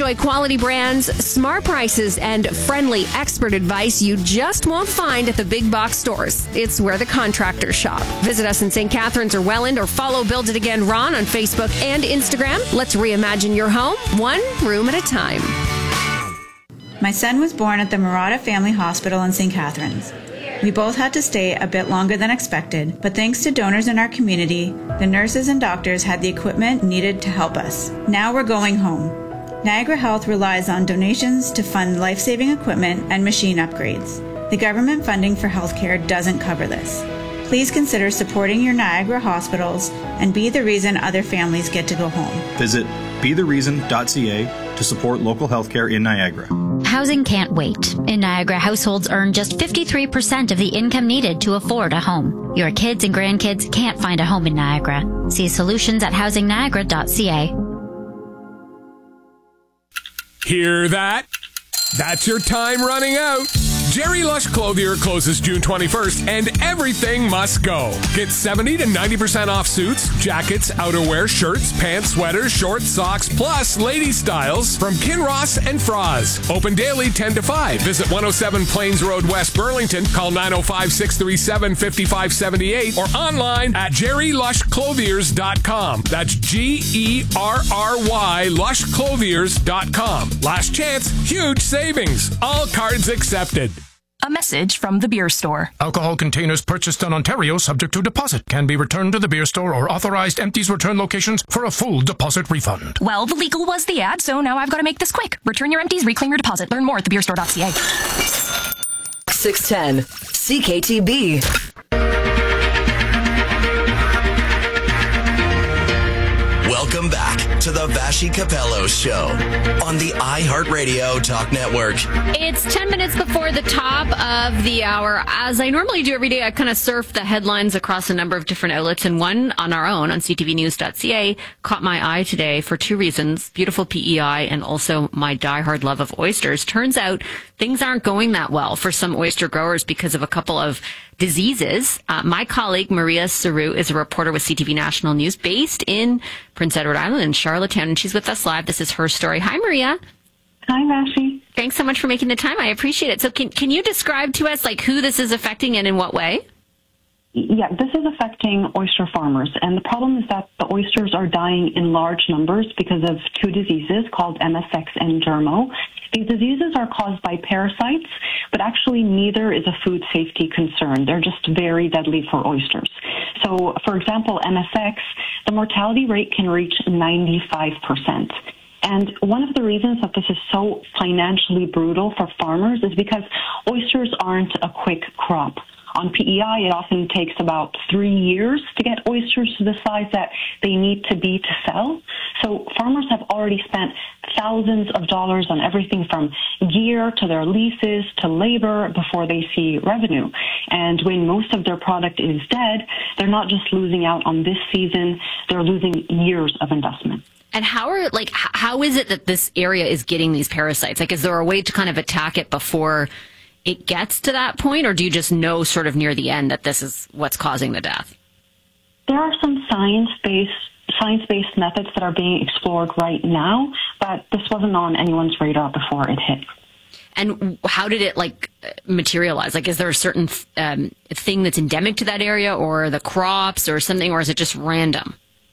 Enjoy quality brands, smart prices, and friendly expert advice you just won't find at the big box stores. It's where the contractors shop. Visit us in St. Catharines or Welland, or follow Build It Again Ron on Facebook and Instagram. Let's reimagine your home, one room at a time. My son was born at the Murata Family Hospital in St. Catharines. We both had to stay a bit longer than expected, but thanks to donors in our community, the nurses and doctors had the equipment needed to help us. Now we're going home. Niagara Health relies on donations to fund life-saving equipment and machine upgrades. The government funding for healthcare doesn't cover this. Please consider supporting your Niagara hospitals and be the reason other families get to go home. Visit bethereason.ca to support local healthcare in Niagara. Housing can't wait. In Niagara, households earn just 53% of the income needed to afford a home. Your kids and grandkids can't find a home in Niagara. See solutions at housingniagara.ca. Hear that? That's your time running out. Jerry Lush Clothier closes June 21st, and everything must go. Get 70 to 90% off suits, jackets, outerwear, shirts, pants, sweaters, shorts, socks, plus lady styles from Kinross and Froz. Open daily 10 to 5. Visit 107 Plains Road, West Burlington. Call 905-637-5578 or online at jerrylushclothiers.com. That's Gerry lushclothiers.com. Last chance, huge savings. All cards accepted. A message from the beer store. Alcohol containers purchased in Ontario subject to deposit can be returned to the beer store or authorized empties return locations for a full deposit refund. Well, the legal was the ad, so now I've got to make this quick. Return your empties, reclaim your deposit. Learn more at thebeerstore.ca. 610 CKTB. Welcome back to the Vassy Capello Show on the iHeartRadio Talk Network. It's 10 minutes before the top of the hour. As I normally do every day, I kind of surf the headlines across a number of different outlets, and one on our own on ctvnews.ca caught my eye today for two reasons: beautiful PEI and also my diehard love of oysters. Turns out things aren't going that well for some oyster growers because of a couple of diseases. My colleague Maria Saru is a reporter with CTV National News based in Prince Edward Island in Charlottetown, and she's with us live. This is her story. Hi, Maria. Hi, Vassy. Thanks so much for making the time. I appreciate it. So can you describe to us who this is affecting and in what way? Yeah, this is affecting oyster farmers, and the problem is that the oysters are dying in large numbers because of two diseases called MSX and dermo. These diseases are caused by parasites, but actually neither is a food safety concern. They're just very deadly for oysters. So, for example, MSX, the mortality rate can reach 95%. And one of the reasons that this is so financially brutal for farmers is because oysters aren't a quick crop. On PEI, it often takes about 3 years to get oysters to the size that they need to be to sell. So farmers have already spent thousands of dollars on everything from gear to their leases to labor before they see revenue. And when most of their product is dead, they're not just losing out on this season, they're losing years of investment. And how is it that this area is getting these parasites? Is there a way to kind of attack it before it gets to that point, or do you just know sort of near the end that this is what's causing the death? There are some science-based methods that are being explored right now, but this wasn't on anyone's radar before it hit. And how did it materialize? Is there a certain thing that's endemic to that area, or the crops or something, or is it just random?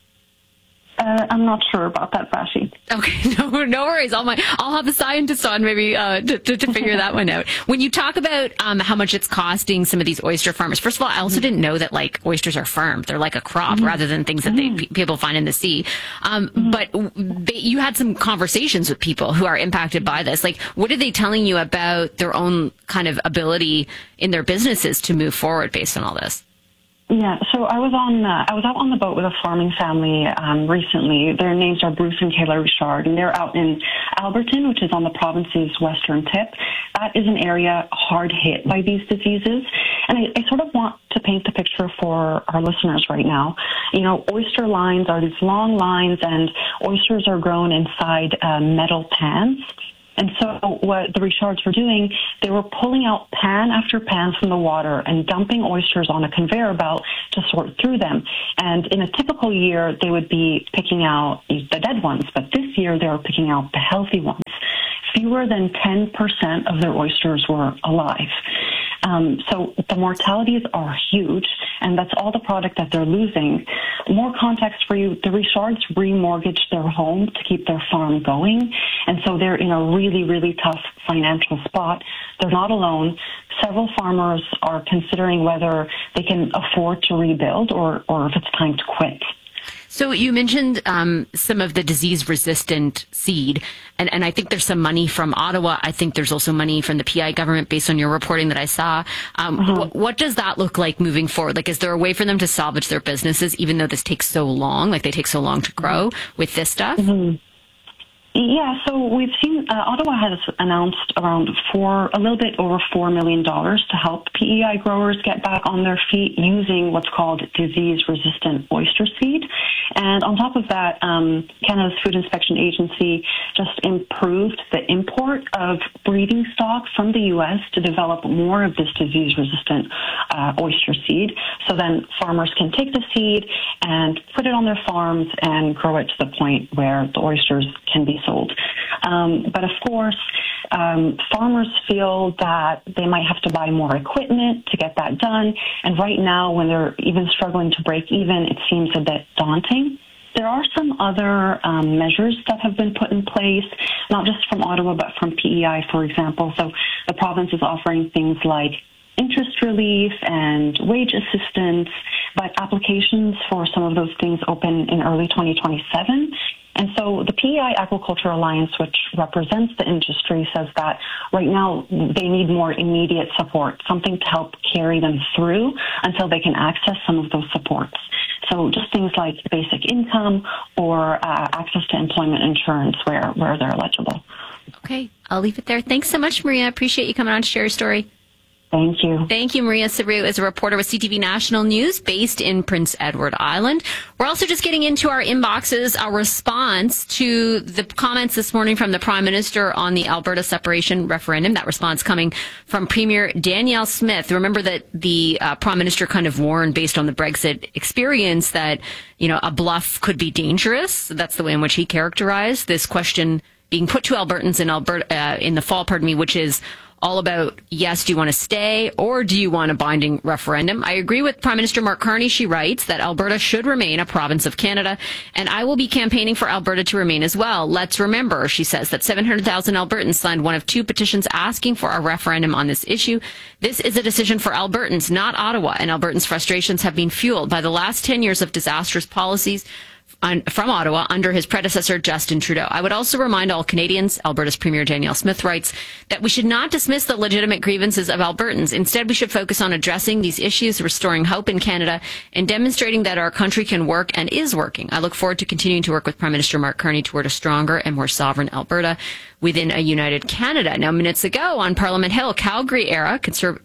I'm not sure about that, Vassy. Okay, no worries. I'll have a scientist on maybe to figure that one out. When you talk about how much it's costing some of these oyster farmers, first of all, I also didn't know that oysters are farmed. They're like a crop rather than things that people find in the sea. But you had some conversations with people who are impacted by this. What are they telling you about their own kind of ability in their businesses to move forward based on all this? Yeah, so I was out on the boat with a farming family recently. Their names are Bruce and Kayla Richard, and they're out in Alberton, which is on the province's western tip. That is an area hard hit by these diseases. And I sort of want to paint the picture for our listeners right now. Oyster lines are these long lines, and oysters are grown inside metal pans. And so what the Richards were doing, they were pulling out pan after pan from the water and dumping oysters on a conveyor belt to sort through them. And in a typical year, they would be picking out the dead ones. But this year, they were picking out the healthy ones. fewer than 10% of their oysters were alive. So the mortalities are huge, and that's all the product that they're losing. More context for you, the Richards remortgaged their home to keep their farm going, and so they're in a really, really tough financial spot. They're not alone. Several farmers are considering whether they can afford to rebuild or if it's time to quit. So you mentioned some of the disease-resistant seed, and I think there's some money from Ottawa. I think there's also money from the PI government based on your reporting that I saw. What does that look like moving forward? Like, is there a way for them to salvage their businesses, even though this takes so long, like they take so long to grow with this stuff? Yeah, so we've seen Ottawa has announced around a little bit over $4 million to help PEI growers get back on their feet using what's called disease-resistant oyster seed. And on top of that, Canada's Food Inspection Agency just improved the import of breeding stock from the U.S. to develop more of this disease-resistant oyster seed. So then farmers can take the seed and put it on their farms and grow it to the point where the oysters can be sold. But of course, farmers feel that they might have to buy more equipment to get that done. And right now, when they're even struggling to break even, it seems a bit daunting. There are some other measures that have been put in place, not just from Ottawa, but from PEI, for example. So the province is offering things like interest relief and wage assistance, but applications for some of those things open in early 2027. And so the PEI Aquaculture Alliance, which represents the industry, says that right now they need more immediate support, something to help carry them through until they can access some of those supports. So just things like basic income or access to employment insurance where they're eligible. Okay, I'll leave it there. Thanks so much, Maria. I appreciate you coming on to share your story. Thank you. Thank you. Maria Saru is a reporter with CTV National News based in Prince Edward Island. We're also just getting into our inboxes, our response to the comments this morning from the Prime Minister on the Alberta separation referendum. That response coming from Premier Danielle Smith. Remember that the Prime Minister kind of warned based on the Brexit experience that, you know, a bluff could be dangerous. That's the way in which he characterized this question being put to Albertans in Alberta in the fall, which is all about, yes, do you want to stay or do you want a binding referendum? I agree with Prime Minister Mark Carney. She writes that Alberta should remain a province of Canada, and I will be campaigning for Alberta to remain as well. Let's remember, she says, that 700,000 Albertans signed one of two petitions asking for a referendum on this issue. This is a decision for Albertans, not Ottawa, and Albertans' frustrations have been fueled by the last 10 years of disastrous policies from Ottawa under his predecessor, Justin Trudeau. I would also remind all Canadians, Alberta's Premier Danielle Smith writes, that we should not dismiss the legitimate grievances of Albertans. Instead, we should focus on addressing these issues, restoring hope in Canada, and demonstrating that our country can work and is working. I look forward to continuing to work with Prime Minister Mark Carney toward a stronger and more sovereign Alberta within a united Canada. Now, minutes ago on Parliament Hill, Calgary area,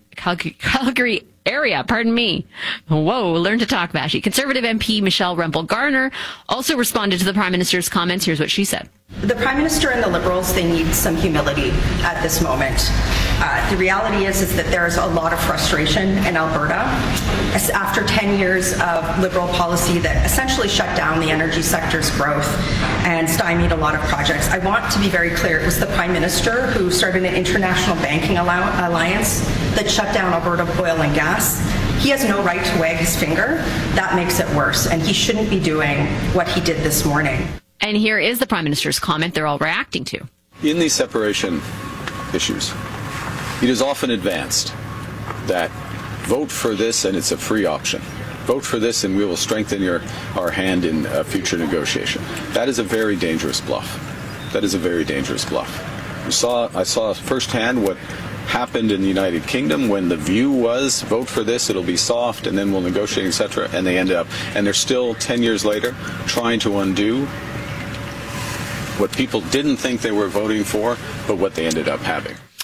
Whoa, learn to talk, Vashi. Conservative MP Michelle Rempel-Garner also responded to the Prime Minister's comments. Here's what she said. The Prime Minister and the Liberals, they need some humility at this moment. The reality is that there's a lot of frustration in Alberta after 10 years of Liberal policy that essentially shut down the energy sector's growth and stymied a lot of projects. I want to be very clear. It was the Prime Minister who started an international banking alliance that shut down Alberta oil and gas. He has no right to wag his finger. That makes it worse, and he shouldn't be doing what he did this morning. And here is the Prime Minister's comment they're all reacting to. In these separation issues, it is often advanced that vote for this and it's a free option. Vote for this and we will strengthen our hand in a future negotiation. That is a very dangerous bluff. That is a very dangerous bluff. I saw firsthand what happened in the United Kingdom when the view was vote for this, it'll be soft, and then we'll negotiate, etc. And they end up, and they're still 10 years later trying to undo what people didn't think they were voting for, but what they ended up having.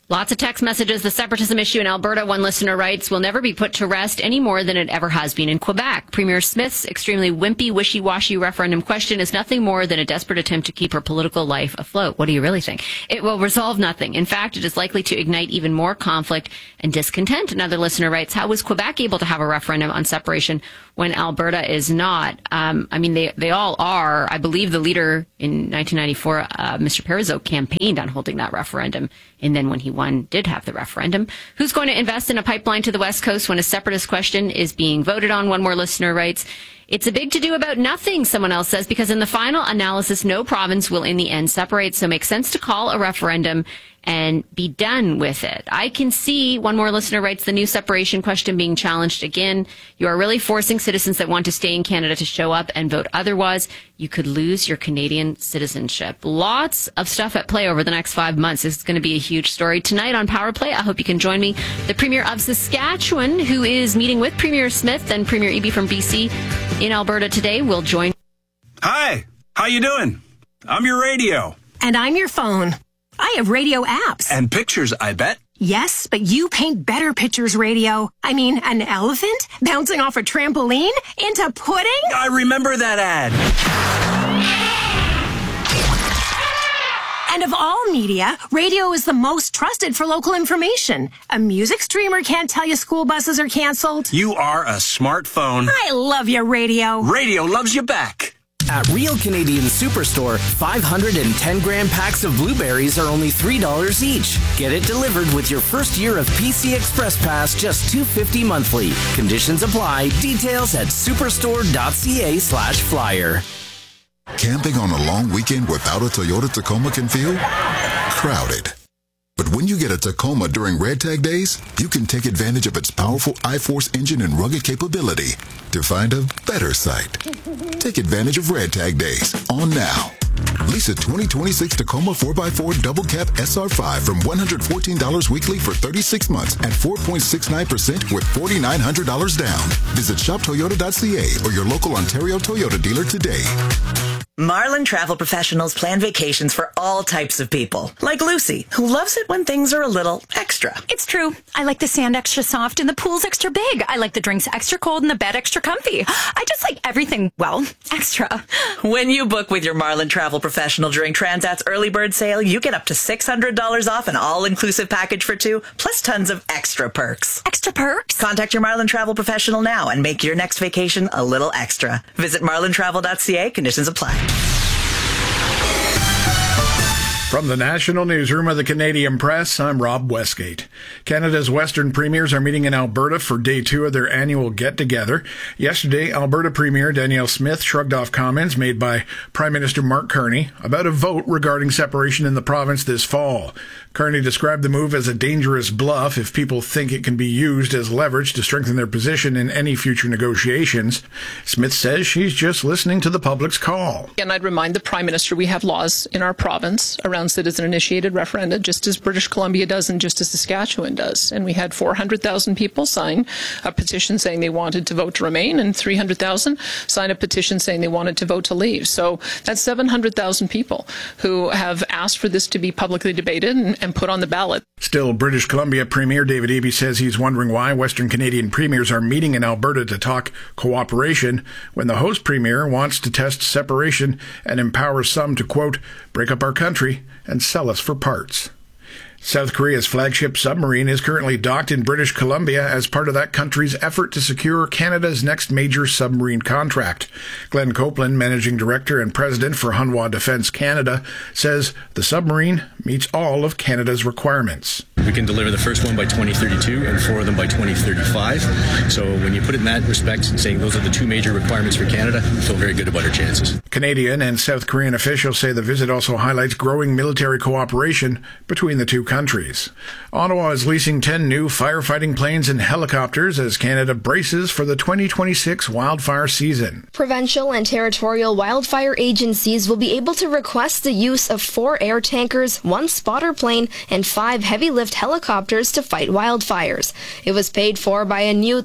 Lots of text messages. The separatism issue in Alberta, one listener writes, will never be put to rest any more than it ever has been in Quebec. Premier Smith's extremely wimpy, wishy-washy referendum question is nothing more than a desperate attempt to keep her political life afloat. What do you really think? It will resolve nothing. In fact, it is likely to ignite even more conflict and discontent. Another listener writes, how was Quebec able to have a referendum on separation when Alberta is not? They all are. I believe the leader in 1994, Mr. Parizeau, campaigned on holding that referendum. And then when he won, did have the referendum. Who's going to invest in a pipeline to the West Coast when a separatist question is being voted on? One more listener writes, it's a big to-do about nothing, someone else says, because in the final analysis, no province will in the end separate. So it makes sense to call a referendum and be done with it. I can see, one more listener writes, the new separation question being challenged again. You are really forcing citizens that want to stay in Canada to show up and vote otherwise. You could lose your Canadian citizenship. Lots of stuff at play over the next 5 months. This is going to be a huge story. Tonight on Power Play, I hope you can join me. The Premier of Saskatchewan, who is meeting with Premier Smith and Premier Eby from BC in Alberta today, will join. Hi, how you doing? I'm your radio. And I'm your phone. I have radio apps. And pictures, I bet. Yes, but you paint better pictures, radio. I mean, an elephant bouncing off a trampoline into pudding? I remember that ad. And of all media, radio is the most trusted for local information. A music streamer can't tell you school buses are canceled. You are a smartphone. I love you, radio. Radio loves you back. At Real Canadian Superstore, 510-gram packs of blueberries are only $3 each. Get it delivered with your first year of PC Express Pass, just $2.50 monthly. Conditions apply. Details at superstore.ca/flyer. Camping on a long weekend without a Toyota Tacoma can feel crowded. But when you get a Tacoma during Red Tag Days, you can take advantage of its powerful iForce engine and rugged capability to find a better site. Take advantage of Red Tag Days on now. Lease a 2026 Tacoma 4x4 Double Cab SR5 from $114 weekly for 36 months at 4.69% with $4,900 down. Visit shoptoyota.ca or your local Ontario Toyota dealer today. Marlin Travel Professionals plan vacations for all types of people, like Lucy, who loves it when things are a little extra. It's true. I like the sand extra soft and the pool's extra big. I like the drinks extra cold and the bed extra comfy. I just like everything, well, extra. When you book with your Marlin Travel Professional during Transat's early bird sale, you get up to $600 off an all-inclusive package for two, plus tons of extra perks. Extra perks? Contact your Marlin Travel Professional now and make your next vacation a little extra. Visit marlintravel.ca. Conditions apply. From the National Newsroom of the Canadian Press, I'm Rob Westgate. Canada's Western premiers are meeting in Alberta for day 2 of their annual get-together. Yesterday, Alberta Premier Danielle Smith shrugged off comments made by Prime Minister Mark Carney about a vote regarding separation in the province this fall. Carney described the move as a dangerous bluff if people think it can be used as leverage to strengthen their position in any future negotiations. Smith says she's just listening to the public's call. And I'd remind the Prime Minister we have laws in our province around citizen-initiated referenda, just as British Columbia does and just as Saskatchewan does. And we had 400,000 people sign a petition saying they wanted to vote to remain, and 300,000 sign a petition saying they wanted to vote to leave. So that's 700,000 people who have asked for this to be publicly debated and put on the ballot. Still, British Columbia Premier David Eby says he's wondering why Western Canadian premiers are meeting in Alberta to talk cooperation when the host premier wants to test separation and empower some to, quote, break up our country and sell us for parts. South Korea's flagship submarine is currently docked in British Columbia as part of that country's effort to secure Canada's next major submarine contract. Glenn Copeland, Managing Director and President for Hanwha Defence Canada, says the submarine meets all of Canada's requirements. We can deliver the first one by 2032 and 4 of them by 2035. So when you put it in that respect, saying those are the 2 major requirements for Canada, we feel very good about our chances. Canadian and South Korean officials say the visit also highlights growing military cooperation between the two countries. Ottawa is leasing 10 new firefighting planes and helicopters as Canada braces for the 2026 wildfire season. Provincial and territorial wildfire agencies will be able to request the use of 4 air tankers, 1 spotter plane, and 5 heavy lift helicopters to fight wildfires. It was paid for by a new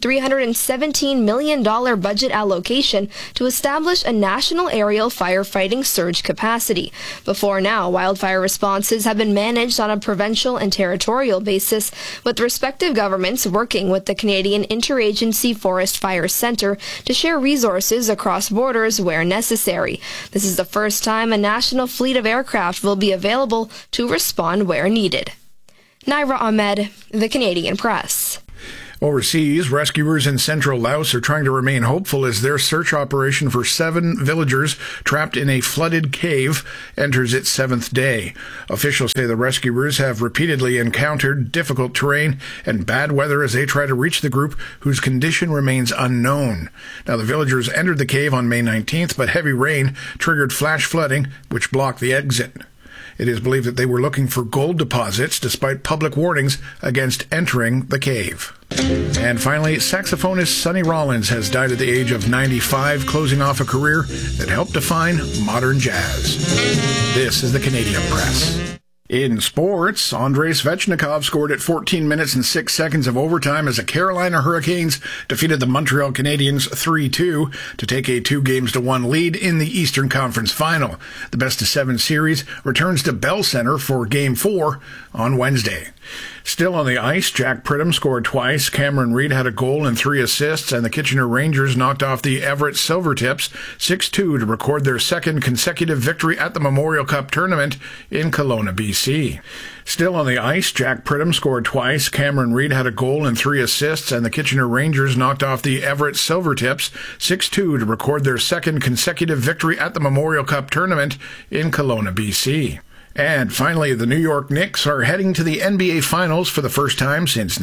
$317 million budget allocation to establish a national aerial firefighting surge capacity. Before now, wildfire responses have been managed on a provincial and territorial basis, with respective governments working with the Canadian Interagency Forest Fire Centre to share resources across borders where necessary. This is the first time a national fleet of aircraft will be available to respond where needed. Naira Ahmed, The Canadian Press. Overseas, rescuers in central Laos are trying to remain hopeful as their search operation for 7 villagers trapped in a flooded cave enters its 7th day. Officials say the rescuers have repeatedly encountered difficult terrain and bad weather as they try to reach the group whose condition remains unknown. Now, the villagers entered the cave on May 19th, but heavy rain triggered flash flooding, which blocked the exit. It is believed that they were looking for gold deposits despite public warnings against entering the cave. And finally, saxophonist Sonny Rollins has died at the age of 95, closing off a career that helped define modern jazz. This is the Canadian Press. In sports, Andrei Svechnikov scored at 14 minutes and 6 seconds of overtime as the Carolina Hurricanes defeated the Montreal Canadiens 3-2 to take a 2-1 lead in the Eastern Conference Final. The best-of-7 series returns to Bell Center for Game 4 on Wednesday. Still on the ice, Jack Pridham scored twice, Cameron Reid had a goal and 3 assists, and the Kitchener Rangers knocked off the Everett Silvertips 6-2 to record their second consecutive victory at the Memorial Cup tournament in Kelowna, BC. Still on the ice, Jack Pridham scored twice, Cameron Reid had a goal and 3 assists, and the Kitchener Rangers knocked off the Everett Silvertips 6-2 to record their second consecutive victory at the Memorial Cup tournament in Kelowna, BC. And finally, the New York Knicks are heading to the NBA Finals for the first time since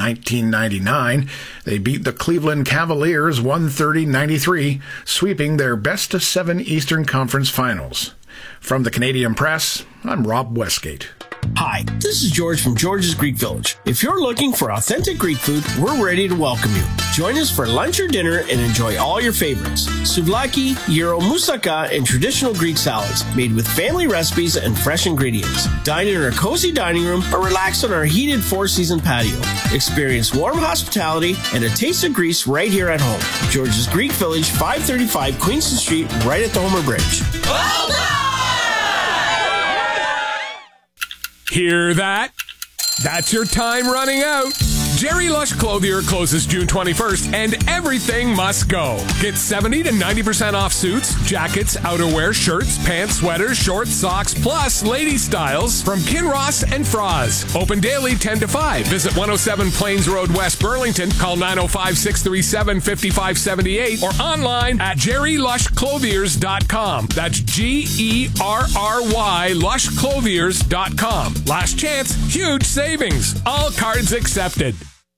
1999. They beat the Cleveland Cavaliers 130-93, sweeping their best-of-7 Eastern Conference Finals. From the Canadian Press, I'm Rob Westgate. Hi, this is George from George's Greek Village. If you're looking for authentic Greek food, we're ready to welcome you. Join us for lunch or dinner and enjoy all your favorites. Souvlaki, gyro, moussaka, and traditional Greek salads made with family recipes and fresh ingredients. Dine in our cozy dining room or relax on our heated 4-season patio. Experience warm hospitality and a taste of Greece right here at home. George's Greek Village, 535 Queenston Street, right at the Homer Bridge. Well done! Hear that? That's your time running out. Jerry Lush Clothier closes June 21st, and everything must go. Get 70 to 90% off suits, jackets, outerwear, shirts, pants, sweaters, shorts, socks, plus lady styles from Kinross and Froz. Open daily 10 to 5. Visit 107 Plains Road, West Burlington. Call 905-637-5578 or online at jerrylushclothiers.com. That's Gerry lushclothiers.com. Last chance, huge savings. All cards accepted.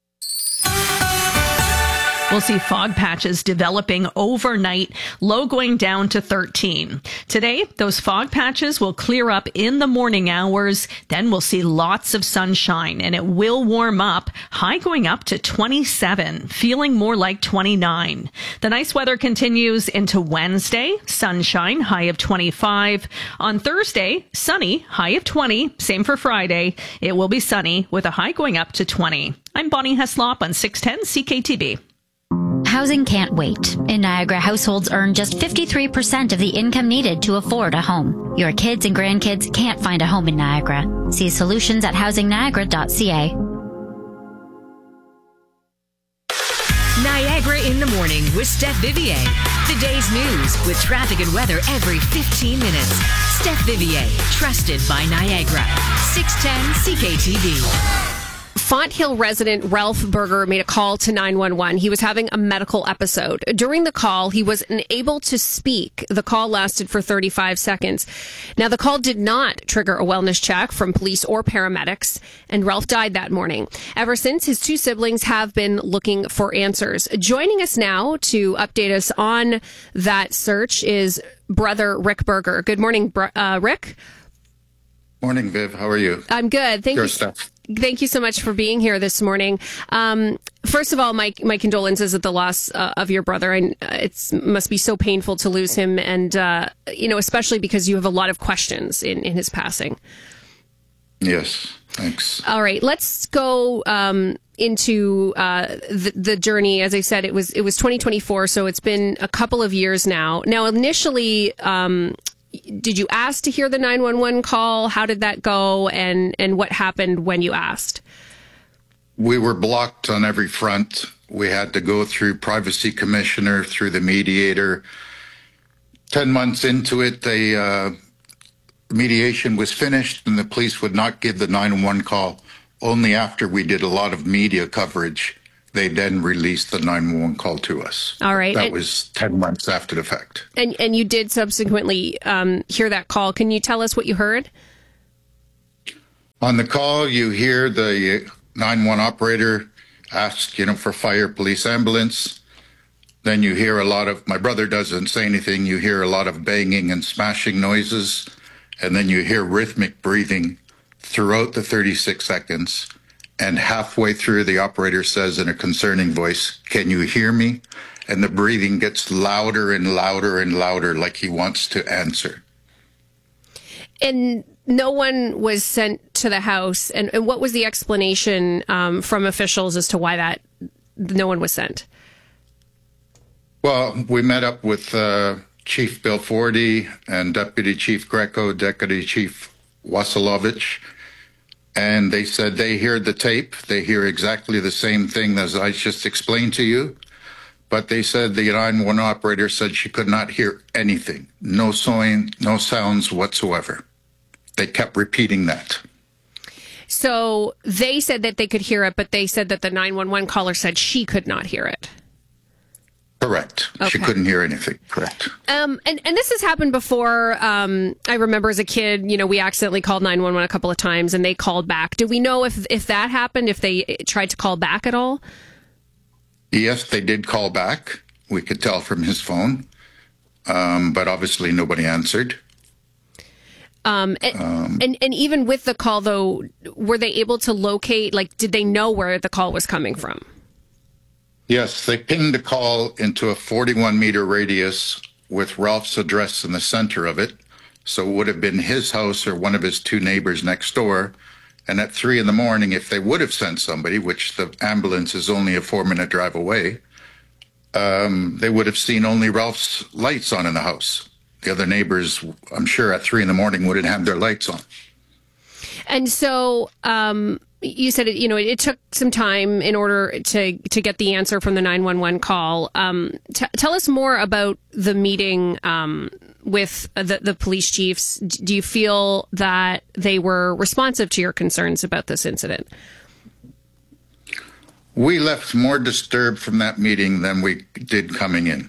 We'll see fog patches developing overnight, low going down to 13. Today, those fog patches will clear up in the morning hours. Then we'll see lots of sunshine and it will warm up, high going up to 27, feeling more like 29. The nice weather continues into Wednesday, sunshine, high of 25. On Thursday, sunny, high of 20. Same for Friday. It will be sunny with a high going up to 20. I'm Bonnie Heslop on 610 CKTB. Housing can't wait. In Niagara, households earn just 53% of the income needed to afford a home. Your kids and grandkids can't find a home in Niagara. See solutions at housingniagara.ca. Niagara in the Morning with Steph Vivier. The day's news with traffic and weather every 15 minutes. Steph Vivier, trusted by Niagara. 610 CKTV. Fonthill resident Ralph Berger made a call to 911. He was having a medical episode. During the call, he was unable to speak. The call lasted for 35 seconds. Now, the call did not trigger a wellness check from police or paramedics, and Ralph died that morning. Ever since, his 2 siblings have been looking for answers. Joining us now to update us on that search is brother Rick Berger. Good morning, Rick. Morning, Viv. How are you? I'm good. Thank you. Steph. Thank you so much for being here this morning. First of all, my condolences at the loss of your brother. And it must be so painful to lose him. And, especially because you have a lot of questions in his passing. Yes, thanks. All right, let's go into the journey. As I said, it was 2024, so it's been a couple of years now. Now, initially, did you ask to hear the 911 call? How did that go, and what happened when you asked? We were blocked on every front. We had to go through privacy commissioner, through the mediator. 10 months into it, the mediation was finished, and the police would not give the 911 call. Only after we did a lot of media coverage, they then released the 911 call to us. All right. That was 10 months after the fact. And you did subsequently hear that call. Can you tell us what you heard? On the call, you hear the 911 operator ask, for fire, police, ambulance. Then you hear a lot of, my brother doesn't say anything, you hear a lot of banging and smashing noises. And then you hear rhythmic breathing throughout the 36 seconds. And halfway through, the operator says in a concerning voice, "Can you hear me?" And the breathing gets louder and louder and louder, like he wants to answer. And no one was sent to the house. And what was the explanation from officials as to why that no one was sent? Well, we met up with Chief Bill Fordy and Deputy Chief Greco, Deputy Chief Wasilovich, and they said they hear the tape. They hear exactly the same thing as I just explained to you. But they said the 911 operator said she could not hear anything. No sawing, no sounds whatsoever. They kept repeating that. So they said that they could hear it, but they said that the 911 caller said she could not hear it. Correct. Okay. She couldn't hear anything. Correct. And this has happened before. I remember as a kid, we accidentally called 911 a couple of times and they called back. Do we know if that happened, if they tried to call back at all? Yes, they did call back. We could tell from his phone. But obviously nobody answered. And even with the call, though, were they able to locate, did they know where the call was coming from? Yes, they pinged the call into a 41-meter radius with Ralph's address in the center of it. So it would have been his house or one of his two neighbors next door. And at 3 a.m, if they would have sent somebody, which the ambulance is only a 4-minute drive away, they would have seen only Ralph's lights on in the house. The other neighbors, I'm sure, at 3 a.m. wouldn't have their lights on. And so you said it took some time in order to get the answer from the 911 call. Tell us more about the meeting with the police chiefs. Do you feel that they were responsive to your concerns about this incident? We left more disturbed from that meeting than we did coming in.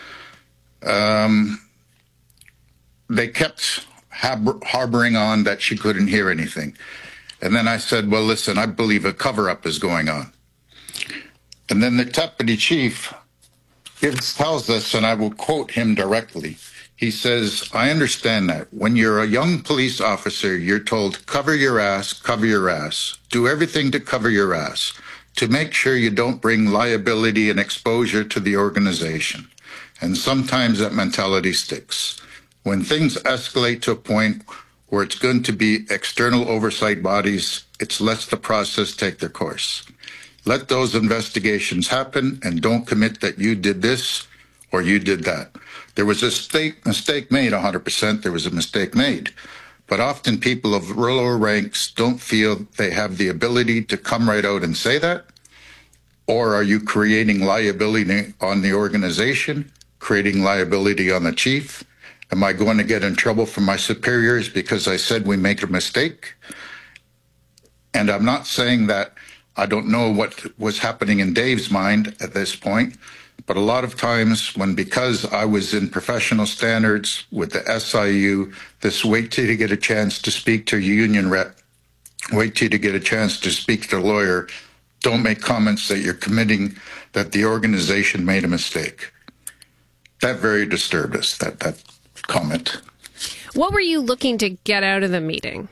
They kept harboring on that she couldn't hear anything. And then I said, well, listen, I believe a cover-up is going on. And then the deputy chief tells us, and I will quote him directly, he says, I understand that. When you're a young police officer, you're told, cover your ass, do everything to cover your ass, to make sure you don't bring liability and exposure to the organization. And sometimes that mentality sticks. When things escalate to a point where it's going to be external oversight bodies, it's let the process take their course. Let those investigations happen and don't commit that you did this or you did that. There was a mistake made, 100%. There was a mistake made. But often people of lower ranks don't feel they have the ability to come right out and say that. Or are you creating liability on the organization, creating liability on the chief? Am I going to get in trouble from my superiors because I said we make a mistake? And I'm not saying that I don't know what was happening in Dave's mind at this point, but a lot of times because I was in professional standards with the SIU, this wait till you get a chance to speak to your union rep, wait till you get a chance to speak to a lawyer, don't make comments that you're committing that the organization made a mistake. That very disturbed us, that comment. What were you looking to get out of the meeting?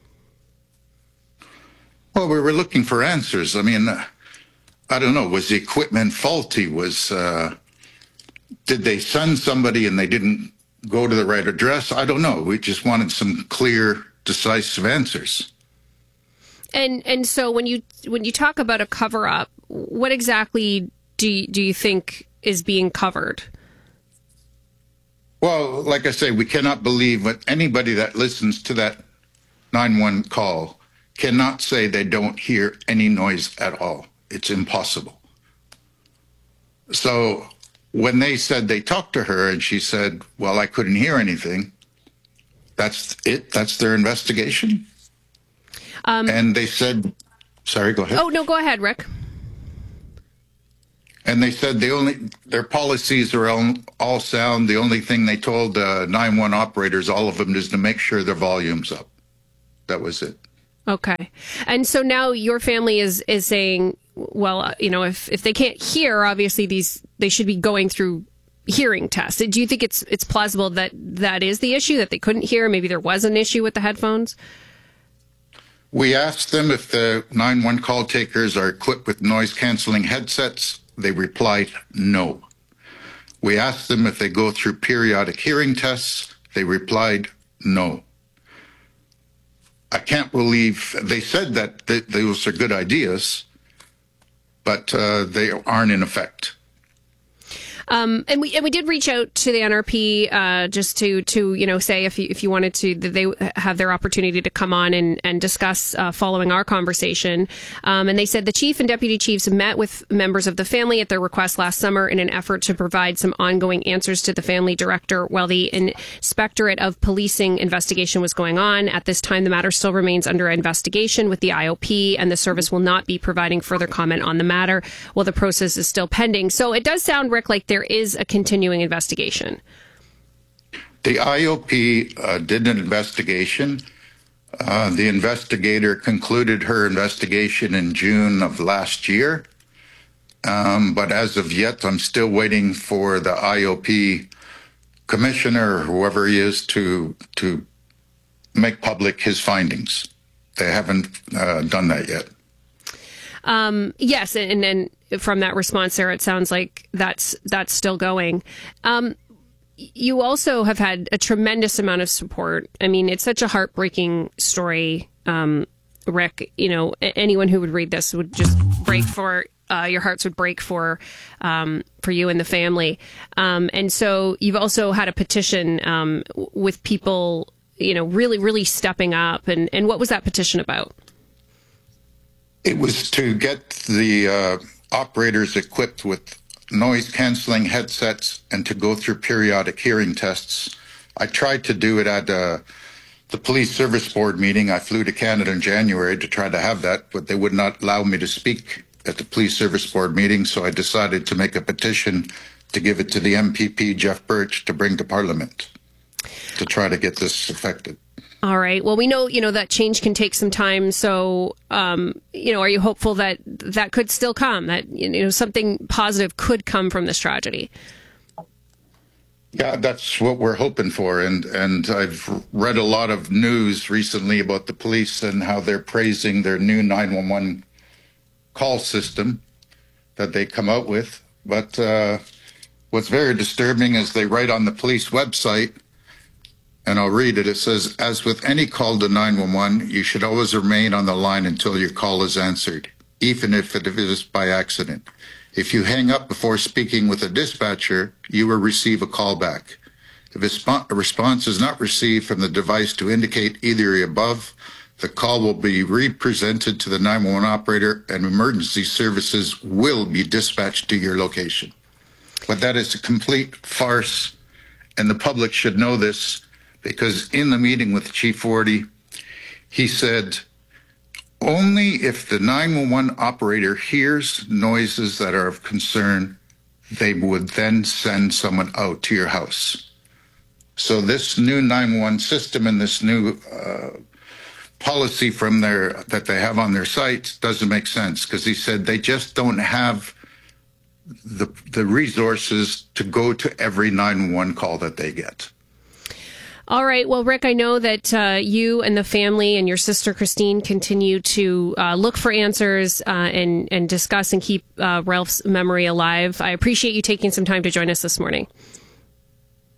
Well, we were looking for answers. I mean, I don't know. Was the equipment faulty? Did they send somebody and they didn't go to the right address? I don't know. We just wanted some clear, decisive answers. And so when you talk about a cover up, what exactly do you think is being covered? Well, like I say, we cannot believe what anybody that listens to that 911 call cannot say they don't hear any noise at all. It's impossible. So when they said they talked to her and she said, well, I couldn't hear anything, that's it? That's their investigation? And they said, sorry, go ahead. Oh, no, go ahead, Rick. And they said their policies are all sound. The only thing they told 911 operators, all of them, is to make sure their volume's up. That was it. Okay. And so now your family is saying, well, if they can't hear, obviously they should be going through hearing tests. Do you think it's plausible that is the issue, that they couldn't hear? Maybe there was an issue with the headphones? We asked them if the 911 call takers are equipped with noise-canceling headsets. They replied, no. We asked them if they go through periodic hearing tests. They replied, no. I can't believe they said that those are good ideas, but they aren't in effect. And we did reach out to the NRP just to say if you wanted to, that they have their opportunity to come on and discuss following our conversation. And they said the chief and deputy chiefs met with members of the family at their request last summer in an effort to provide some ongoing answers to the family director while the Inspectorate of Policing investigation was going on. At this time, the matter still remains under investigation with the IOP, and the service will not be providing further comment on the matter while the process is still pending. So it does sound, Rick, like there is a continuing investigation. The IOP did an investigation. The investigator concluded her investigation in June of last year. But as of yet, I'm still waiting for the IOP commissioner, or whoever he is, to make public his findings. They haven't done that yet. Yes, and then from that response there, it sounds like that's still going. You also have had a tremendous amount of support. I mean, it's such a heartbreaking story, Rick. Anyone who would read this would just break for your hearts would break for you and the family. And so you've also had a petition with people, really, really stepping up. And what was that petition about? It was to get the operators equipped with noise-canceling headsets and to go through periodic hearing tests. I tried to do it at the Police Service Board meeting. I flew to Canada in January to try to have that, but they would not allow me to speak at the Police Service Board meeting, so I decided to make a petition to give it to the MPP, Jeff Birch, to bring to Parliament to try to get this affected. All right. Well, we know, that change can take some time. So, are you hopeful that that could still come, that, something positive could come from this tragedy? Yeah, that's what we're hoping for. And I've read a lot of news recently about the police and how they're praising their new 911 call system that they come out with. But what's very disturbing is they write on the police website, and I'll read it. It says, as with any call to 911, you should always remain on the line until your call is answered, even if it is by accident. If you hang up before speaking with a dispatcher, you will receive a call back. If a response is not received from the device to indicate either the above, the call will be represented to the 911 operator and emergency services will be dispatched to your location. But that is a complete farce, and the public should know this. Because in the meeting with Chief Wardy, he said, only if the 911 operator hears noises that are of concern, they would then send someone out to your house. So this new 911 system and this new policy that they have on their site doesn't make sense, because he said they just don't have the resources to go to every 911 call that they get. All right. Well, Rick, I know that you and the family and your sister Christine continue to look for answers and discuss and keep Ralph's memory alive. I appreciate you taking some time to join us this morning.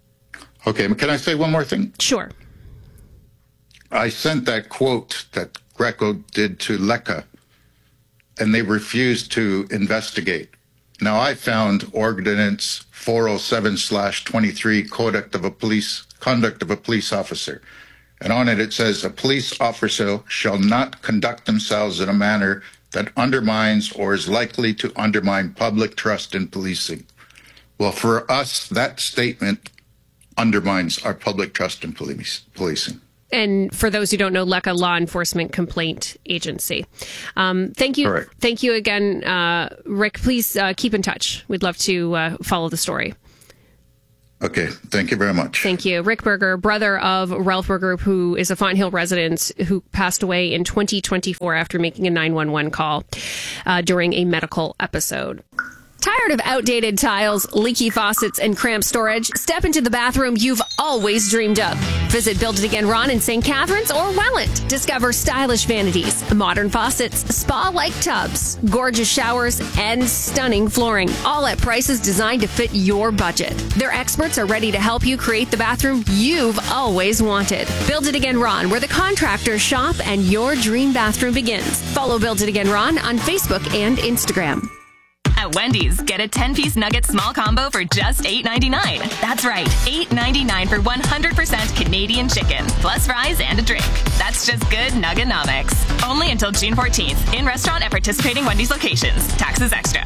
Okay. Can I say one more thing? Sure. I sent that quote that Greco did to Lecca, and they refused to investigate. Now, I found Ordinance 407/23, Conduct of a Police Officer. And on it, it says, a police officer shall not conduct themselves in a manner that undermines or is likely to undermine public trust in policing. Well, for us, that statement undermines our public trust in policing. And for those who don't know, Lecca Law Enforcement Complaint Agency. Thank you. Correct. Thank you again, Rick. Please keep in touch. We'd love to follow the story. Okay. Thank you very much. Thank you. Rick Berger, brother of Ralph Berger, who is a Fonthill resident who passed away in 2024 after making a 911 call during a medical episode. Tired of outdated tiles, leaky faucets, and cramped storage? Step into the bathroom you've always dreamed of. Visit Build It Again Ron in St. Catharines or Welland. Discover stylish vanities, modern faucets, spa-like tubs, gorgeous showers, and stunning flooring, all at prices designed to fit your budget. Their experts are ready to help you create the bathroom you've always wanted. Build It Again Ron, where the contractors shop and your dream bathroom begins. Follow Build It Again Ron on Facebook and Instagram. At Wendy's, get a 10-piece nugget small combo for just $8.99. That's right, $8.99 for 100% Canadian chicken, plus fries and a drink. That's just good Nuggenomics. Only until June 14th, in restaurant at participating Wendy's locations. Taxes extra.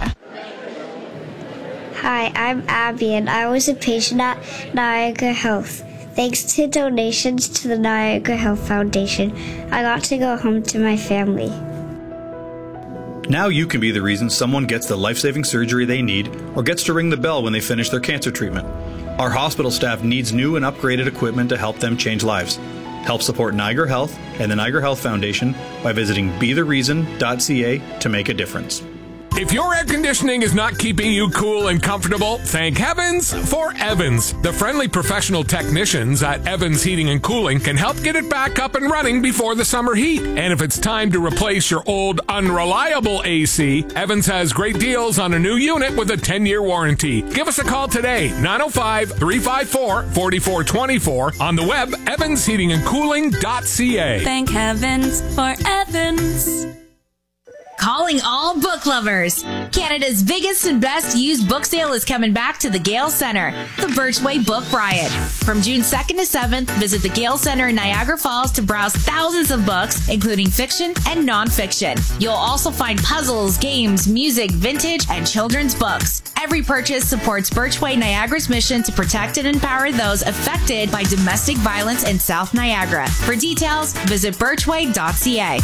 Hi, I'm Abby, and I was a patient at Niagara Health. Thanks to donations to the Niagara Health Foundation, I got to go home to my family. Now you can be the reason someone gets the life-saving surgery they need or gets to ring the bell when they finish their cancer treatment. Our hospital staff needs new and upgraded equipment to help them change lives. Help support Niagara Health and the Niagara Health Foundation by visiting bethereason.ca to make a difference. If your air conditioning is not keeping you cool and comfortable, thank heavens for Evans. The friendly professional technicians at Evans Heating and Cooling can help get it back up and running before the summer heat. And if it's time to replace your old unreliable AC, Evans has great deals on a new unit with a 10-year warranty. Give us a call today, 905-354-4424, on the web, evansheatingandcooling.ca. Thank heavens for Evans. Calling all book lovers. Canada's biggest and best used book sale is coming back to the Gale Centre, the Birchway Book Riot. From June 2nd to 7th, visit the Gale Centre in Niagara Falls to browse thousands of books, including fiction and nonfiction. You'll also find puzzles, games, music, vintage, and children's books. Every purchase supports Birchway Niagara's mission to protect and empower those affected by domestic violence in South Niagara. For details, visit birchway.ca.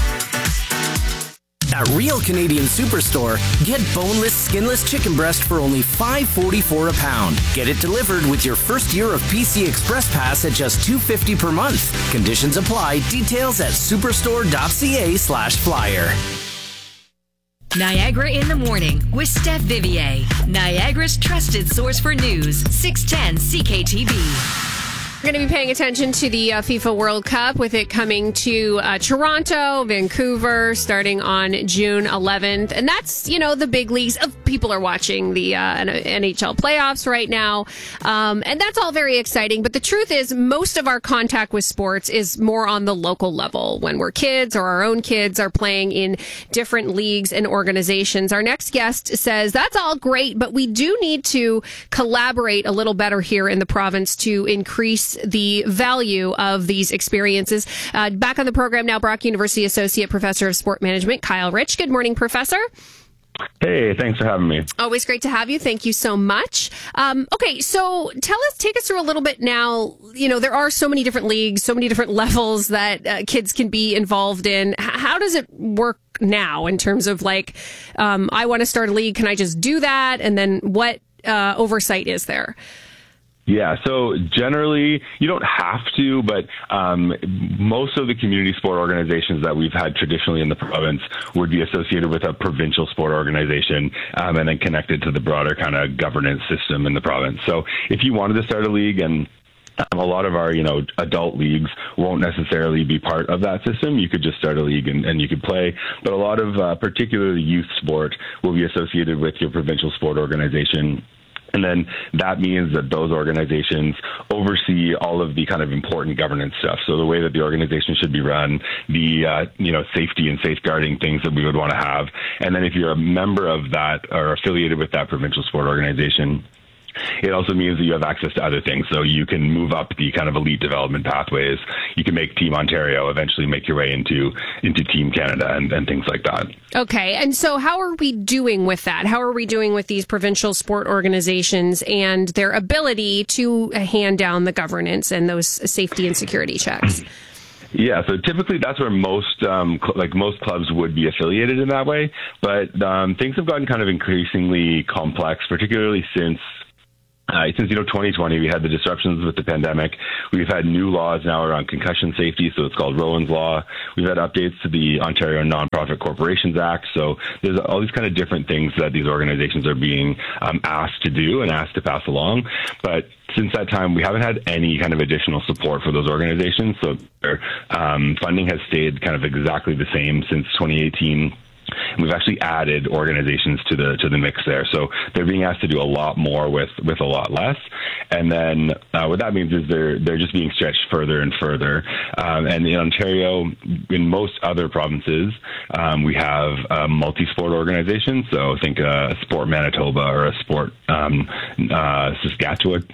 At Real Canadian Superstore, get boneless, skinless chicken breast for only $5.44 a pound. Get it delivered with your first year of PC Express Pass at just $2.50 per month. Conditions apply. Details at superstore.ca/flyer. Niagara in the Morning with Steph Vivier, Niagara's trusted source for news, 610 CKTB. We're going to be paying attention to the FIFA World Cup, with it coming to Toronto, Vancouver, starting on June 11th. And that's, you know, the big leagues. People are watching the NHL playoffs right now. And that's all very exciting. But the truth is, most of our contact with sports is more on the local level, when we're kids or our own kids are playing in different leagues and organizations. Our next guest says that's all great, but we do need to collaborate a little better here in the province to increase the value of these experiences. Back on the program now, Brock University Associate Professor of Sport Management, Kyle Rich. Good morning, Professor. Hey, thanks for having me. Always great to have you. Thank you so much. Okay, so take us through a little bit now. You know, there are so many different leagues, so many different levels that kids can be involved in. How does it work now in terms of like, I want to start a league, can I just do that? And then what oversight is there? Yeah, so generally you don't have to, but most of the community sport organizations that we've had traditionally in the province would be associated with a provincial sport organization and then connected to the broader kind of governance system in the province. So if you wanted to start a league, and a lot of our, adult leagues won't necessarily be part of that system. You could just start a league and you could play. But a lot of particularly youth sport will be associated with your provincial sport organization. And then that means that those organizations oversee all of the kind of important governance stuff. So the way that the organization should be run, the safety and safeguarding things that we would want to have. And then if you're a member of that or affiliated with that provincial sport organization, it also means that you have access to other things. So you can move up the kind of elite development pathways. You can make Team Ontario, eventually make your way into Team Canada and things like that. Okay. And so how are we doing with that? How are we doing with these provincial sport organizations and their ability to hand down the governance and those safety and security checks? Yeah, so typically that's where most clubs would be affiliated in that way. But things have gotten kind of increasingly complex, particularly since 2020, we had the disruptions with the pandemic. We've had new laws now around concussion safety, so it's called Rowan's Law. We've had updates to the Ontario Nonprofit Corporations Act. So there's all these kind of different things that these organizations are being asked to do and asked to pass along. But since that time, we haven't had any kind of additional support for those organizations. So their funding has stayed kind of exactly the same since 2018. We've actually added organizations to the mix there. So they're being asked to do a lot more with a lot less. And then what that means is they're just being stretched further and further. And in Ontario, in most other provinces, we have multi-sport organizations. So think a Sport Manitoba or a Sport Saskatchewan.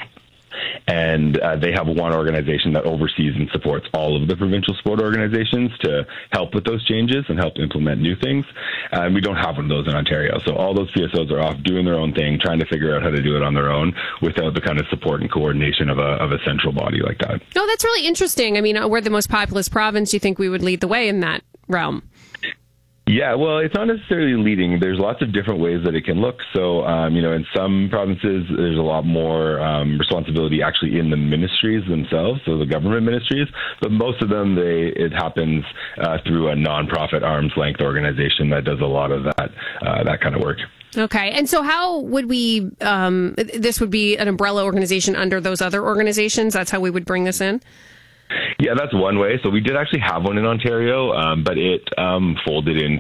And they have one organization that oversees and supports all of the provincial sport organizations to help with those changes and help implement new things. And we don't have one of those in Ontario. So all those PSOs are off doing their own thing, trying to figure out how to do it on their own without the kind of support and coordination of a central body like that. No, that's really interesting. I mean, we're the most populous province. You think we would lead the way in that realm? Yeah, well, it's not necessarily leading. There's lots of different ways that it can look. So, in some provinces, there's a lot more responsibility actually in the ministries themselves, so the government ministries. But most of them, it happens through a nonprofit arm's length organization that does a lot of that kind of work. Okay. And so how would we, this would be an umbrella organization under those other organizations? That's how we would bring this in? Yeah, that's one way. So we did actually have one in Ontario, but it folded in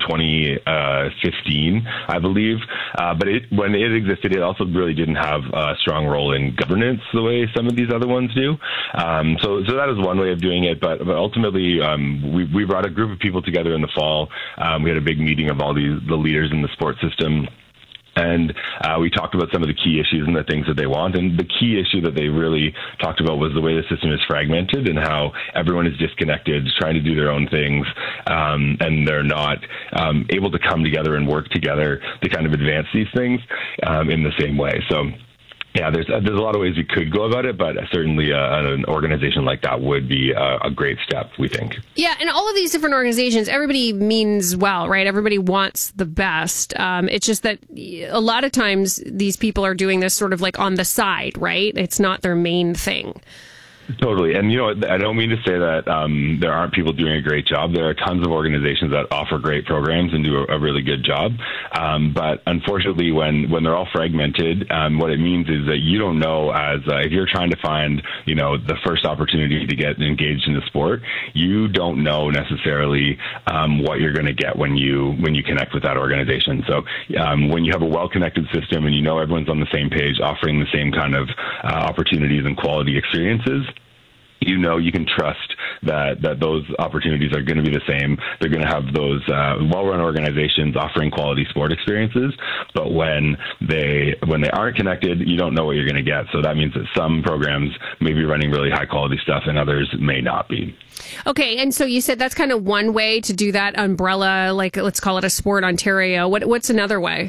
2015, I believe. But when it existed, it also really didn't have a strong role in governance the way some of these other ones do. So that is one way of doing it. But ultimately, we brought a group of people together in the fall. We had a big meeting of all the leaders in the sports system. And we talked about some of the key issues and the things that they want. And the key issue that they really talked about was the way the system is fragmented and how everyone is disconnected, trying to do their own things, and they're not able to come together and work together to kind of advance these things in the same way. So, yeah, there's a lot of ways we could go about it, but certainly an organization like that would be a great step, we think. Yeah, and all of these different organizations, everybody means well, right? Everybody wants the best. It's just that a lot of times these people are doing this sort of like on the side, right? It's not their main thing. Totally. And, I don't mean to say that there aren't people doing a great job. There are tons of organizations that offer great programs and do a really good job. But unfortunately, when they're all fragmented, what it means is that you don't know if you're trying to find, the first opportunity to get engaged in the sport, you don't know necessarily what you're going to get when you connect with that organization. So when you have a well-connected system and everyone's on the same page, offering the same kind of opportunities and quality experiences, you can trust that those opportunities are going to be the same. They're going to have those well-run organizations offering quality sport experiences. But when they aren't connected, you don't know what you're going to get. So that means that some programs may be running really high-quality stuff and others may not be. Okay, and so you said that's kind of one way to do that umbrella, like let's call it a Sport Ontario. What's another way?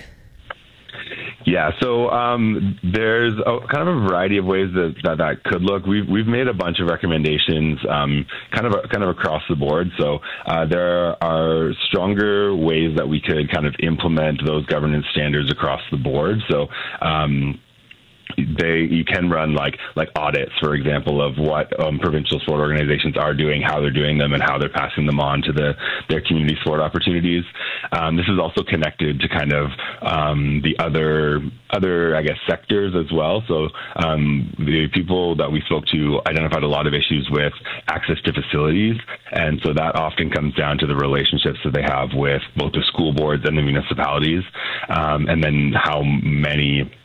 Yeah, so there's kind of a variety of ways that could look. We've made a bunch of recommendations, kind of across the board. So there are stronger ways that we could kind of implement those governance standards across the board. So you can run like audits, for example, of what provincial sport organizations are doing, how they're doing them, and how they're passing them on to their community sport opportunities. This is also connected to kind of the other I guess sectors as well. So the people that we spoke to identified a lot of issues with access to facilities, and so that often comes down to the relationships that they have with both the school boards and the municipalities, and then how many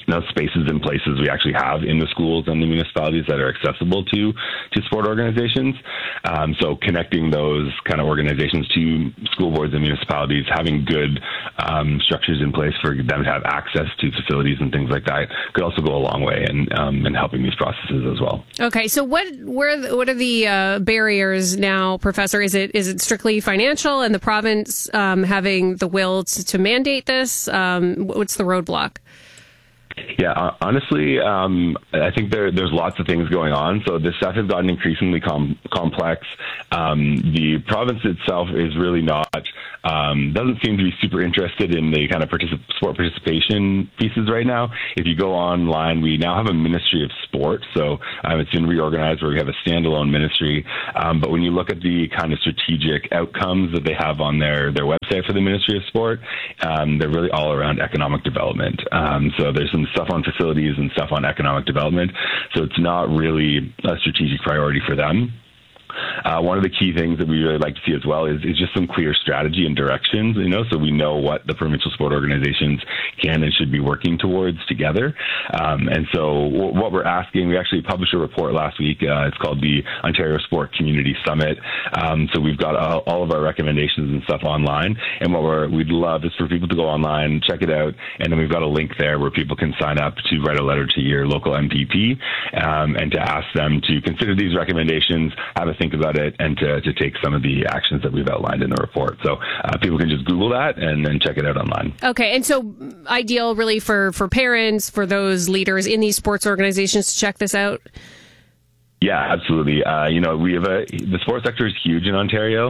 spaces and places we actually have in the schools and the municipalities that are accessible to sport organizations. So connecting those kind of organizations to school boards and municipalities, having good structures in place for them to have access to facilities and things like that could also go a long way in helping these processes as well. Okay, so what are the barriers now, Professor? Is it strictly financial and the province having the will to mandate this? What's the roadblock? Yeah, honestly, I think there's lots of things going on. So this stuff has gotten increasingly complex. The province itself is really not, doesn't seem to be super interested in the kind of sport participation pieces right now. If you go online, we now have a Ministry of Sport. So it's been reorganized where we have a standalone ministry. But when you look at the kind of strategic outcomes that they have on their website for the Ministry of Sport, they're really all around economic development. So there's some stuff on facilities and stuff on economic development. So it's not really a strategic priority for them. One of the key things that we really like to see as well is just some clear strategy and directions, so we know what the provincial sport organizations can and should be working towards together. And so what we're asking, we actually published a report last week. It's called the Ontario Sport Community Summit. So we've got all of our recommendations and stuff online. And what we'd love is for people to go online, check it out, and then we've got a link there where people can sign up to write a letter to your local MPP and to ask them to consider these recommendations, have a think about it, and to take some of the actions that we've outlined in the report. So people can just Google that and then check it out online. Okay, and so ideal really for parents, for those leaders in these sports organizations to check this out? Yeah, absolutely. We have the sports sector is huge in Ontario.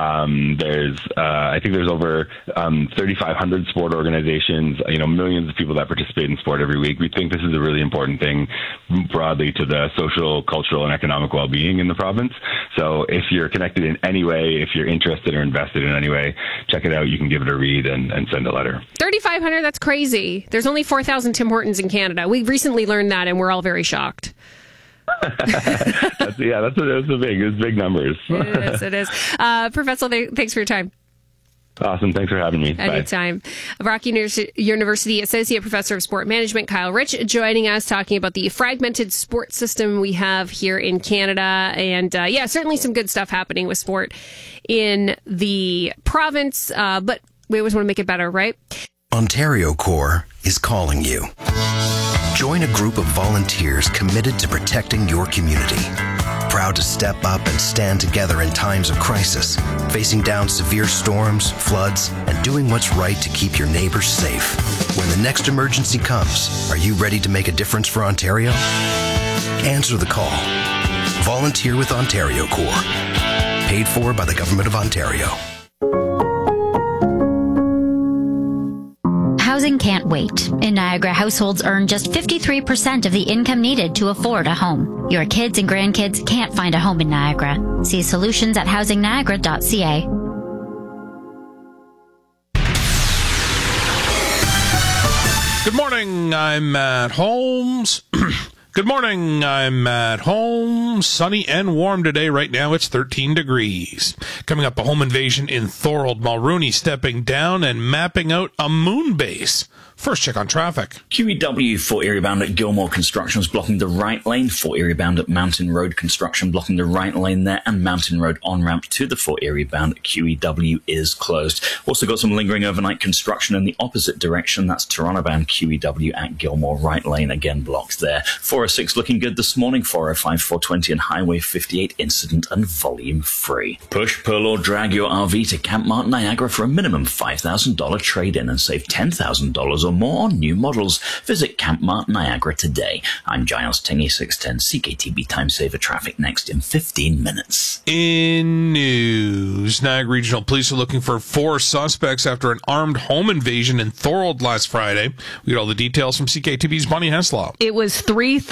I think there's over 3,500 sport organizations, millions of people that participate in sport every week. We think this is a really important thing broadly to the social, cultural, and economic well-being in the province. So if you're connected in any way, if you're interested or invested in any way, check it out. You can give it a read and send a letter. 3,500, that's crazy. There's only 4,000 Tim Hortons in Canada. We recently learned that, and we're all very shocked. That's big numbers. It is. Professor, thanks for your time. Awesome. Thanks for having me. Anytime. Brock University Associate Professor of Sport Management, Kyle Rich, joining us, talking about the fragmented sports system we have here in Canada. And certainly some good stuff happening with sport in the province. But we always want to make it better, right? Ontario Corps is calling you. Join a group of volunteers committed to protecting your community. Proud to step up and stand together in times of crisis, facing down severe storms, floods, and doing what's right to keep your neighbors safe. When the next emergency comes, are you ready to make a difference for Ontario? Answer the call. Volunteer with Ontario Corps. Paid for by the Government of Ontario. Housing can't wait. In Niagara, households earn just 53% of the income needed to afford a home. Your kids and grandkids can't find a home in Niagara. See solutions at housingniagara.ca. Good morning, I'm Matt Holmes. Good morning, I'm Matt Holmes. Sunny and warm today. Right now it's 13 degrees. Coming up, a home invasion in Thorold. Mulrooney stepping down and mapping out a moon base. First check on traffic. QEW for area bound at Gilmore Construction is blocking the right lane. For area bound at Mountain Road Construction blocking the right lane there, and Mountain Road on-ramp to the for area bound at QEW is closed. Also got some lingering overnight construction in the opposite direction. That's Toronto bound QEW at Gilmore, right lane again blocked there. 406 looking good this morning. 405, 420 and Highway 58 incident and volume free. Push, pull or drag your RV to Camp Mart Niagara for a minimum $5,000 trade-in and save $10,000 or more on new models. Visit Camp Mart Niagara today. I'm Giles Tingy, 610 CKTB Time Saver traffic next in 15 minutes. In news, Niagara Regional Police are looking for 4 suspects after an armed home invasion in Thorold last Friday. We get all the details from CKTB's Bonnie Heslaw. It was 3:30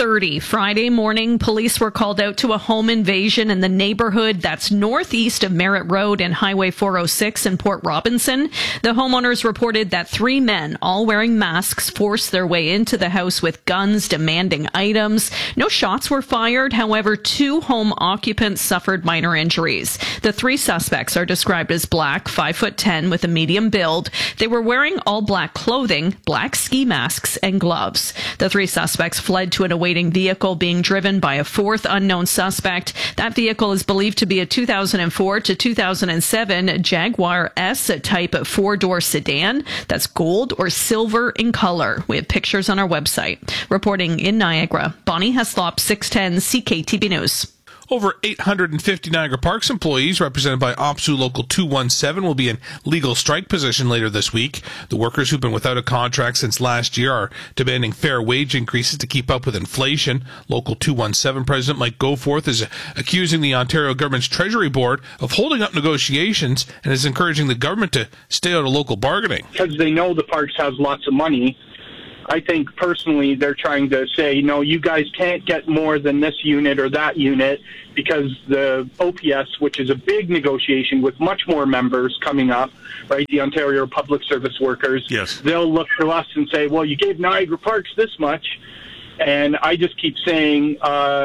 6:30 Friday morning, police were called out to a home invasion in the neighborhood that's northeast of Merritt Road and Highway 406 in Port Robinson. The homeowners reported that 3 men, all wearing masks, forced their way into the house with guns, demanding items. No shots were fired. However, 2 home occupants suffered minor injuries. The 3 suspects are described as black, 5'10", with a medium build. They were wearing all black clothing, black ski masks, and gloves. The 3 suspects fled to an awaiting vehicle being driven by a 4th unknown suspect. That vehicle is believed to be a 2004 to 2007 Jaguar S type 4-door sedan that's gold or silver in color. We have pictures on our website. Reporting in Niagara, Bonnie Heslop, 610 CKTB News. Over 850 Niagara Parks employees, represented by OPSU Local 217, will be in legal strike position later this week. The workers who've been without a contract since last year are demanding fair wage increases to keep up with inflation. Local 217 President Mike Goforth is accusing the Ontario government's Treasury Board of holding up negotiations and is encouraging the government to stay out of local bargaining. Because they know the parks has lots of money. I think personally they're trying to say, no, you guys can't get more than this unit or that unit, because the OPS, which is a big negotiation with much more members coming up, right, the Ontario Public Service Workers, yes, they'll look to us and say, well, you gave Niagara Parks this much. And I just keep saying,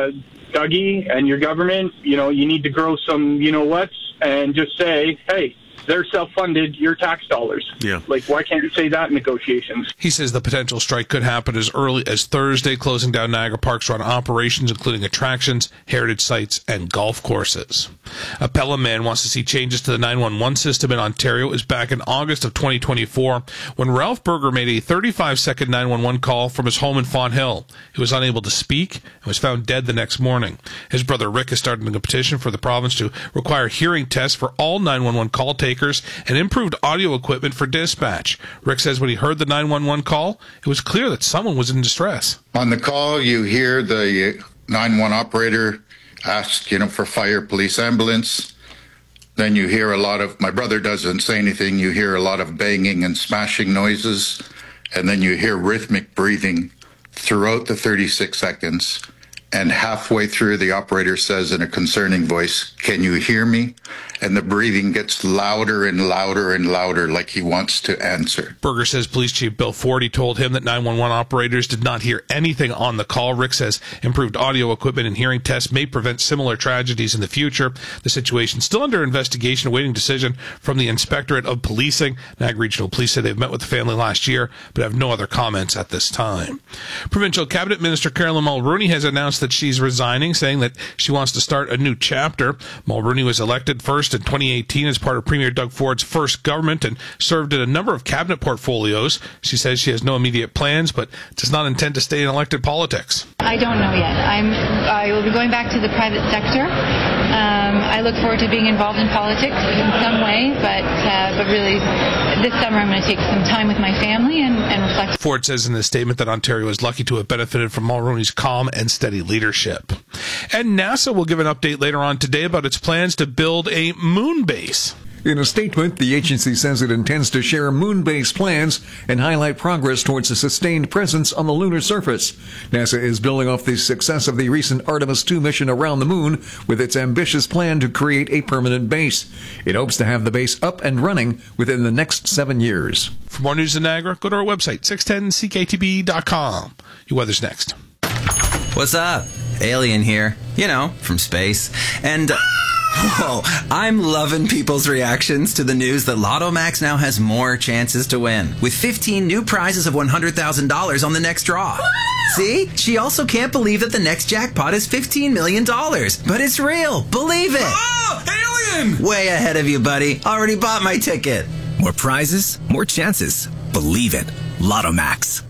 Dougie and your government, you need to grow some you-know-whats and just say, hey, they're self-funded, your tax dollars. Yeah. Like, why can't you say that in negotiations? He says the potential strike could happen as early as Thursday, closing down Niagara Park's run operations, including attractions, heritage sites, and golf courses. A Pelham man wants to see changes to the 911 system in Ontario. It was back in August of 2024 when Ralph Berger made a 35-second 911 call from his home in Fonthill. He was unable to speak and was found dead the next morning. His brother Rick is starting a petition for the province to require hearing tests for all 911 call takers and improved audio equipment for dispatch. Rick says when he heard the 911 call, it was clear that someone was in distress. On the call, you hear the 911 operator ask, for fire, police, ambulance. Then you hear a lot of, my brother doesn't say anything, you hear a lot of banging and smashing noises, and then you hear rhythmic breathing throughout the 36 seconds. And halfway through, the operator says in a concerning voice, "Can you hear me?" And the breathing gets louder and louder and louder, like he wants to answer. Berger says Police Chief Bill Forty told him that 911 operators did not hear anything on the call. Rick says improved audio equipment and hearing tests may prevent similar tragedies in the future. The situation still under investigation, awaiting decision from the Inspectorate of Policing. Niagara Regional Police said they've met with the family last year, but have no other comments at this time. Provincial Cabinet Minister Carolyn Mulrooney has announced that she's resigning, saying that she wants to start a new chapter. Mulrooney was elected first in 2018 as part of Premier Doug Ford's first government and served in a number of cabinet portfolios. She says she has no immediate plans, but does not intend to stay in elected politics. I don't know yet. I will be going back to the private sector. I look forward to being involved in politics in some way, but really this summer I'm going to take some time with my family and reflect. Ford says in this statement that Ontario is lucky to have benefited from Mulrooney's calm and steady leadership. And NASA will give an update later on today about its plans to build a moon base. In a statement, the agency says it intends to share moon-based plans and highlight progress towards a sustained presence on the lunar surface. NASA is building off the success of the recent Artemis II mission around the moon with its ambitious plan to create a permanent base. It hopes to have the base up and running within the next 7 years. For more news in Niagara, go to our website, 610ckTB.com. Your weather's next. What's up? Alien here. From space. And... Whoa, I'm loving people's reactions to the news that Lotto Max now has more chances to win, with 15 new prizes of $100,000 on the next draw. See? She also can't believe that the next jackpot is $15 million. But it's real. Believe it. Oh, alien! Way ahead of you, buddy. Already bought my ticket. More prizes, more chances. Believe it. Lotto Max.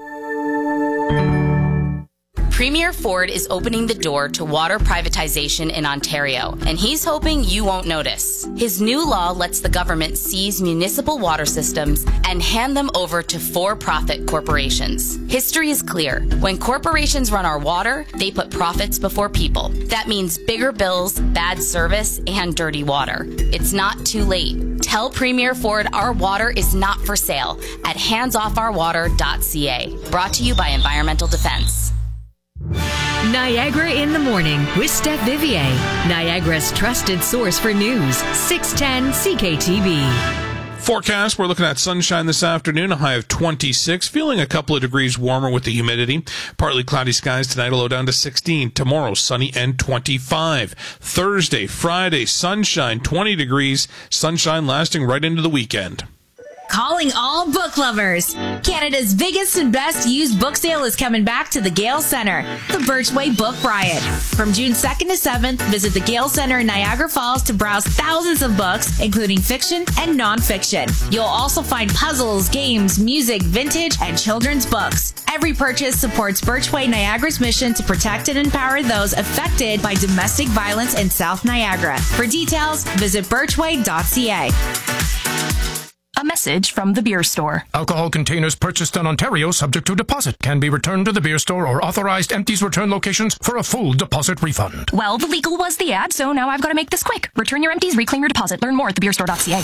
Premier Ford is opening the door to water privatization in Ontario, and he's hoping you won't notice. His new law lets the government seize municipal water systems and hand them over to for-profit corporations. History is clear. When corporations run our water, they put profits before people. That means bigger bills, bad service, and dirty water. It's not too late. Tell Premier Ford our water is not for sale at handsoffourwater.ca. Brought to you by Environmental Defense. Niagara in the Morning with Steph Vivier, Niagara's trusted source for news. 610 CKTB. Forecast, we're looking at sunshine this afternoon, a high of 26, feeling a couple of degrees warmer with the humidity. Partly cloudy skies tonight, a low down to 16. Tomorrow, sunny and 25. Thursday, Friday, sunshine, 20 degrees. Sunshine lasting right into the weekend. Calling all book lovers. Canada's biggest and best used book sale is coming back to the Gale Centre, the Birchway Book Riot. From June 2nd to 7th, visit the Gale Centre in Niagara Falls to browse thousands of books, including fiction and nonfiction. You'll also find puzzles, games, music, vintage, and children's books. Every purchase supports Birchway Niagara's mission to protect and empower those affected by domestic violence in South Niagara. For details, visit birchway.ca. A message from the beer store. Alcohol containers purchased in Ontario subject to deposit can be returned to the beer store or authorized empties return locations for a full deposit refund. Well, the legal was the ad, so now I've got to make this quick. Return your empties, reclaim your deposit. Learn more at thebeerstore.ca.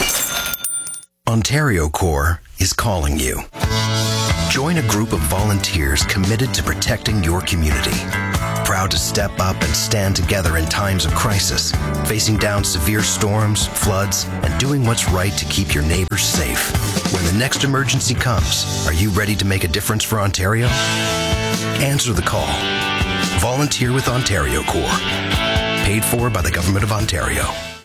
Ontario Corps is calling you. Join a group of volunteers committed to protecting your community. Proud to step up and stand together in times of crisis, facing down severe storms, floods, and doing what's right to keep your neighbors safe. When the next emergency comes, are you ready to make a difference for Ontario? Answer the call. Volunteer with Ontario Corps. Paid for by the Government of Ontario.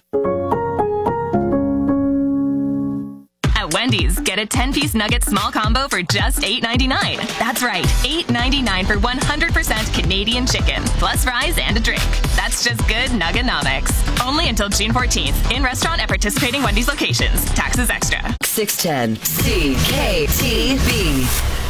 Wendy's, get a 10-piece nugget small combo for just $8.99. That's right, $8.99 for 100% Canadian chicken, plus fries and a drink. That's just good Nuggenomics. Only until June 14th, in restaurant at participating Wendy's locations. Taxes extra. 610 CKTB.